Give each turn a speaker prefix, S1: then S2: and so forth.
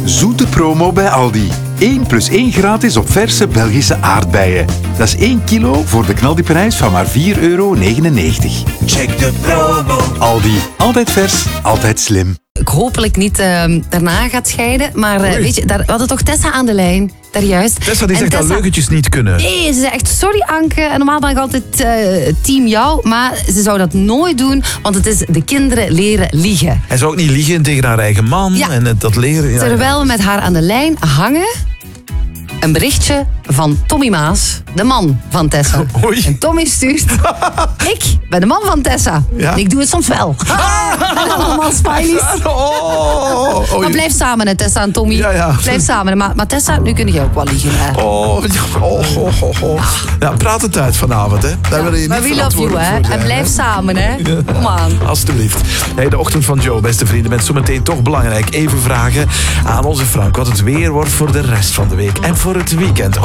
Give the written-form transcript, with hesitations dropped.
S1: Zoete promo bij Aldi. 1 + 1 gratis op verse Belgische aardbeien. Dat is 1 kilo voor de knaldiprijs van maar €4,99. Check de promo. Aldi. Altijd vers, altijd slim.
S2: Ik hopelijk niet daarna gaat scheiden. Maar weet je, we hadden toch Tessa aan de lijn. Daar juist.
S3: Tessa die zegt dat leugentjes niet kunnen.
S2: Nee, ze zegt sorry Anke. En normaal ben ik altijd team jou. Maar ze zou dat nooit doen. Want het is de kinderen leren liegen.
S3: Hij zou ook niet liegen tegen haar eigen man.
S2: Ja.
S3: En dat leren. Ja.
S2: Terwijl we met haar aan de lijn hangen. Een berichtje van Tommy Maas, de man van Tessa.
S3: Oei.
S2: En Tommy stuurt... Ik ben de man van Tessa.
S3: Ja.
S2: En ik doe het soms wel. En allemaal smileys. Maar blijf samen, hè, Tessa en Tommy.
S3: Ja.
S2: Blijf samen. Maar Tessa, nu kun je ook wel liegen. Hè.
S3: Ja, praat het uit vanavond, hè. Daar wil je niet
S2: Maar we love you,
S3: verantwoordelijk
S2: hè.
S3: voor zijn,
S2: En blijf
S3: hè.
S2: samen, hè. Kom aan.
S3: Alsjeblieft. Hey, de ochtend van Joe, beste vrienden, met zometeen toch belangrijk. Even vragen aan onze Frank wat het weer wordt voor de rest van de week en voor het weekend.